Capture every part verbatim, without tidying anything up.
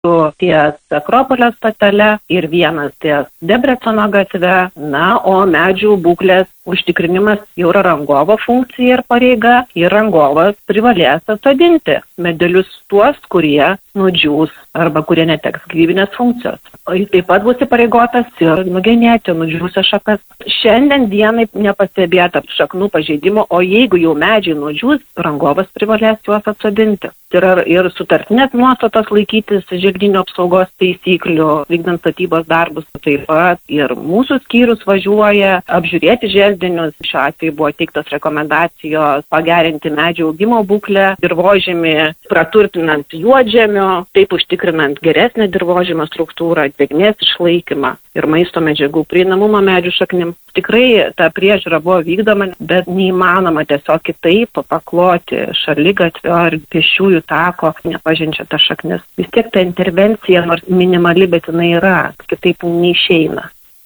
ties Akropolio stotele ir vienas ties Debreceno gatve, na, o medžių būklės užtikrinimas jau yra rangovo funkcija ir pareiga, ir rangovas privalės atsodinti medelius tuos, kurie nudžiūs arba kurie neteks gyvybinės funkcijos. O jis taip pat bus įpareigotas ir nugenėti nudžiūsias šakas. Šiandien dienai nepastebėta šaknų pažeidimo, o jeigu jau medžiai nudžiūs, rangovas privalės juos atsodinti. Tai yra ir sutartinės nuostatos laikytis želdinių apsaugos taisyklių, vykdant statybos darbus. Taip pat ir mūsų skyrius važiuoja apžiūrėti želdinius. Šiuo atveju buvo teiktos rekomendacijos pagerinti medžių augimo būklę, dirvožemį praturtinant juodžemiu, taip užtikrinant geresnę dirvožemio struktūrą, drėgmės išlaikymą ir maisto medžiagų prieinamumą medžių šaknim. Tikrai ta priežiūra buvo vykdoma, bet neįmanoma tiesiog kitaip pakloti šaligatvio ar pėsčiųjų tako, nepažinčia tas šaknis. Vis tiek ta intervencija, nors minimali, bet jinai yra, kitaip neišeina.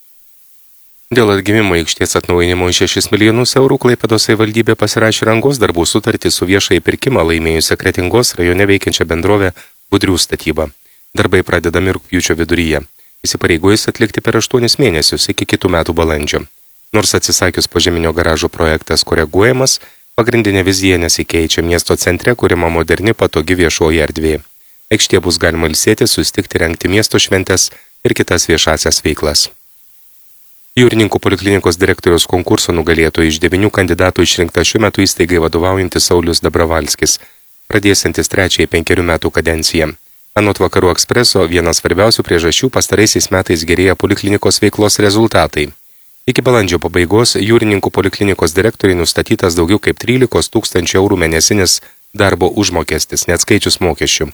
Dėl atgimimo aikštės atnaujinimo šešis milijonus eurų Klaipėdos savivaldybė pasirašė rangos darbų sutartį su viešąjį pirkimą laimėjusią Kretingos rajone veikiančią bendrovę Budrių statyba. Darbai pradedami rugpjūčio viduryje. Įsipareigojus atlikti per aštuonis mėnesius iki kitų metų balandžio. Nors atsisakius požeminio garažo projektas koreguojamas, pagrindinė vizija nesikeičia, miesto centre kuriama moderni patogi viešoji erdvė. Aikštė bus galima ilsėti, susitikti, rengti miesto šventes ir kitas viešasias veiklas. Jūrininkų poliklinikos direktoriaus konkurso nugalėtojų iš devynių kandidatų išrinkta šiuo metu įstaigai vadovaujantis Saulius Dabravalskis, pradėsiantis trečiąjį penkerių metų kadenciją. Anot Vakarų Ekspreso, vienas svarbiausių priežasčių pastaraisiais metais gerėja poliklinikos veiklos rezultatai. Iki balandžio pabaigos jūrininkų poliklinikos direktoriai nustatytas daugiau kaip trylikos tūkstančių eurų mėnesinis darbo užmokestis, neatskaičius mokesčių.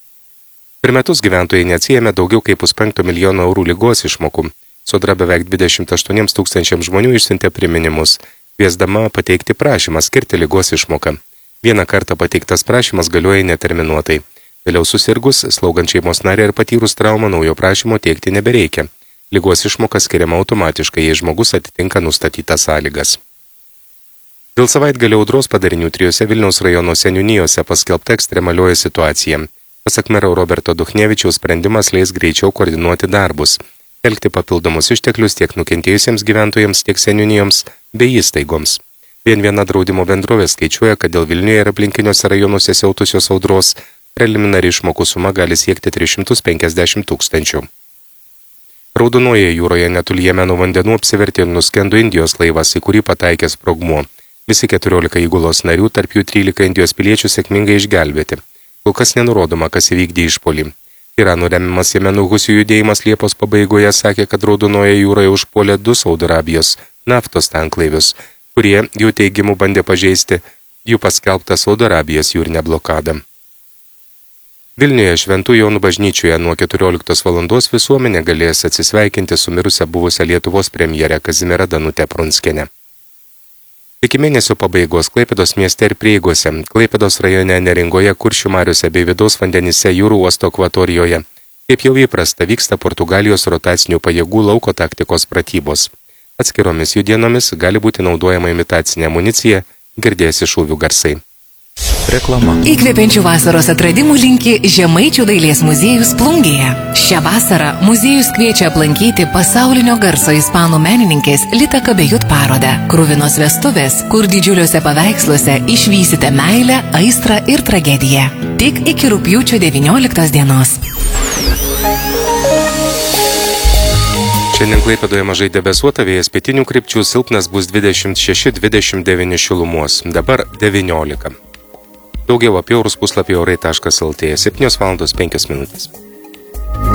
Per metus gyventojai neatsijėmė daugiau kaip puspenkto milijono eurų ligos išmokų. Sodra beveik dvidešimt aštuoniems tūkstančiams žmonių išsiuntė priminimus, kviesdama pateikti prašymą skirti ligos išmoką. Vieną kartą pateiktas prašymas galioja neterminuotai. Vėliau susirgus, slaugant šeimos narį ir patyrus traumą, naujo prašymo teikti nebereikia. Ligos išmoka skiriama automatiškai, jei žmogus atitinka nustatytas sąlygas. Dėl savaitgalio audros padarinių trijose Vilniaus rajono seniūnijose paskelbta ekstremalioji situacija. Pasak mero Roberto Duchnevičiaus sprendimas leis greičiau koordinuoti darbus, telkti papildomus išteklius tiek nukentėjusiems gyventojams, tiek seniūnijoms bei įstaigoms. Vien viena draudimo bendrovė skaičiuoja, kad dėl Vilniuje ir aplinkiniuose rajonuose siautusios audros preliminari išmokų suma gali siekti tris šimtus penkiasdešimt tūkstančių. Raudonojoje jūroje netoli Jemeno vandenų apsivertė ir nuskendo Indijos laivas, į kurį pataikė sprogmuo. Visi keturiolika įgulos narių, tarp jų trylika Indijos piliečių sėkmingai išgelbėti. Kol kas nenurodoma, kas įvykdė išpuolį. Irano remiamas Jemenų husių judėjimas Liepos pabaigoje sakė, kad Raudonojoje jūroje užpuolė du Saudo Arabijos naftos tanklaivius, kurie jų teigimų bandė pažeisti jų paskelbtą Saudo Arabijos jūrinę blokadą. Vilniuje Šventų Jonų bažnyčioje nuo keturioliktos valandos visuomenė galės atsisveikinti su mirusia buvusia Lietuvos premjere Kazimiera Danute Prunskiene. Iki mėnesio pabaigos Klaipėdos mieste ir prieigose, Klaipėdos rajone Neringoje, Kuršių mariose bei vidaus vandenyse jūrų uosto akvatorijoje, kaip jau įprasta, vyksta Portugalijos rotacinių pajėgų lauko taktikos pratybos. Atskiromis jų dienomis gali būti naudojama imitacinė amunicija, girdėsi šūvių garsai. Reklama. Įkvepiančių vasaros atradimų linki Žemaičių dailės muziejus Plungėje. Šią vasarą muziejus kviečia aplankyti pasaulinio garso ispanų menininkės Lita Kabejut parodą. Kruvinos vestuvės, kur didžiuliuose paveiksluose išvysite meilę, aistrą ir tragediją. Tik iki rugpjūčio devynioliktos dienos. Šiandien Klaipėdoje mažai debesuota, vėjas pietinių krypčių, silpnas bus dvidešimt šeši dvidešimt devyni šilumos, dabar devyniolika. Daugiau apie orus puslapyje orai taškas lt, septynios valandos penkios minutės.